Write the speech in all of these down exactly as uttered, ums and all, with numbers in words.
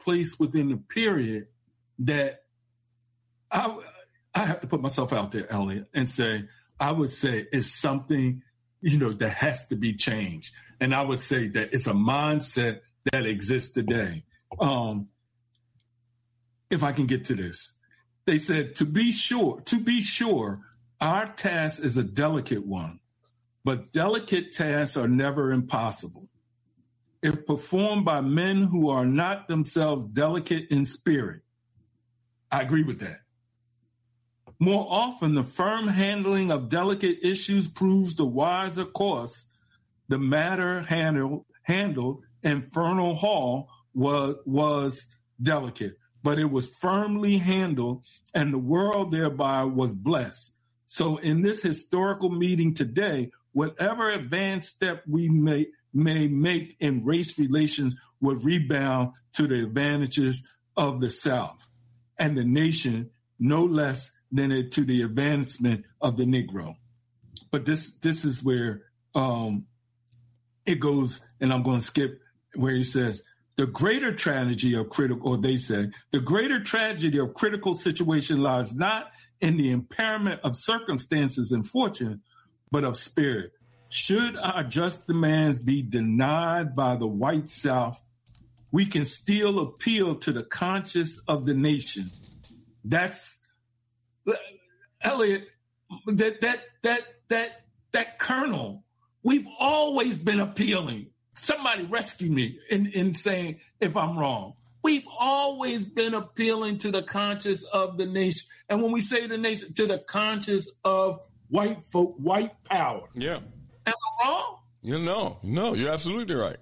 place within the period that I, I have to put myself out there, Elliot, and say, I would say it's something, you know, that has to be changed. And I would say that it's a mindset that exists today. Um, if I can get to this, they said, to be sure, to be sure, our task is a delicate one, but delicate tasks are never impossible. If performed by men who are not themselves delicate in spirit, I agree with that. More often, the firm handling of delicate issues proves the wiser course. The matter handled, handled in Infernal Hall was, was delicate, but it was firmly handled, and the world thereby was blessed. So in this historical meeting today, whatever advanced step we may, may make in race relations would rebound to the advantages of the South and the nation, no less than it to the advancement of the Negro. But this this is where um, it goes, and I'm going to skip where he says, the greater tragedy of critical, or they say, the greater tragedy of critical situation lies not in the impairment of circumstances and fortune, but of spirit. Should our just demands be denied by the white South, we can still appeal to the conscience of the nation. That's Elliot, that that that that that Colonel, we've always been appealing. Somebody rescue me in, in saying if I'm wrong. We've always been appealing to the conscience of the nation. And when we say the nation, to the conscience of white folk, white power. Yeah. Am I wrong? You know, no, you're absolutely right.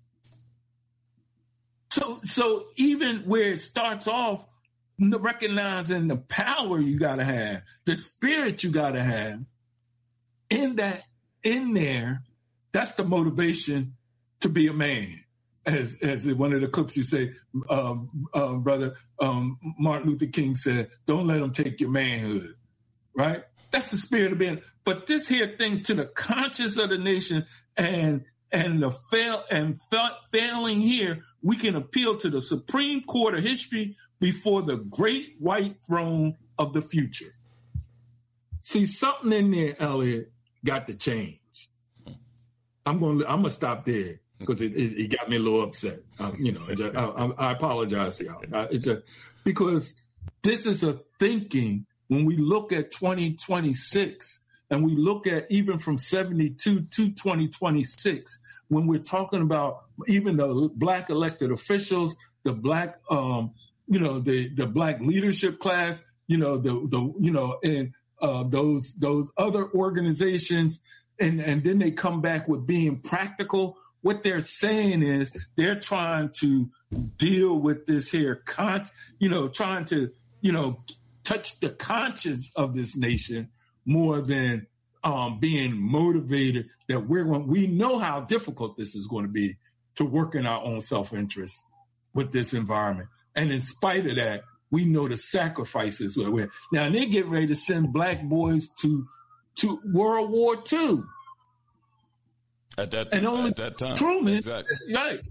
So, so even where it starts off, recognizing the power you got to have, the spirit you got to have, in that, in there, that's the motivation to be a man. As as one of the clips you say, um, uh, brother um, Martin Luther King said, "Don't let them take your manhood." Right? That's the spirit of being. But this here thing to the conscience of the nation, and and the fail and fa- failing here, we can appeal to the Supreme Court of history before the great white throne of the future. See, something in there, Elliot, got to change. I'm going. I'm gonna stop there because it, it, it got me a little upset. Um, you know, just, I, I apologize, y'all. I, it's just because this is a thinking when we look at twenty twenty-six. And we look at even from seventy-two to twenty twenty-six, when we're talking about even the black elected officials, the black, um, you know, the, the black leadership class, you know, the, the, you know, and, uh, those, those other organizations. And, and then they come back with being practical. What they're saying is they're trying to deal with this here, con- you know, trying to, you know, touch the conscience of this nation more than um, being motivated that we're going, we know how difficult this is going to be to work in our own self-interest with this environment. And in spite of that, we know the sacrifices that we're, now they get ready to send black boys to, to World War Two. At that, and only at that time. Truman, exactly. Right.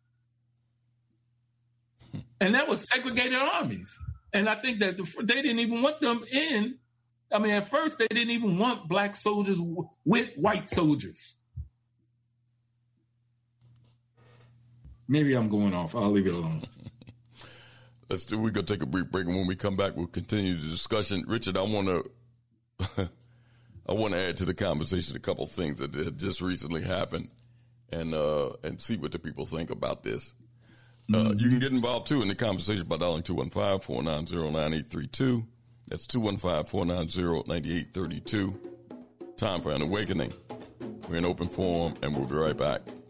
And that was segregated armies. And I think that the, they didn't even want them in. I mean, at first, they didn't even want black soldiers w- with white soldiers. Maybe I'm going off. I'll leave it alone. Let's do. We're gonna take a brief break, and when we come back, we'll continue the discussion. Richard, I want to, I want to add to the conversation a couple things that had just recently happened, and uh, and see what the people think about this. Uh, mm-hmm. You can get involved too in the conversation by dialing two one five, four nine zero, nine eight three two. That's two one five, four nine zero, nine eight three two. Time for an awakening. We're in open forum, and we'll be right back.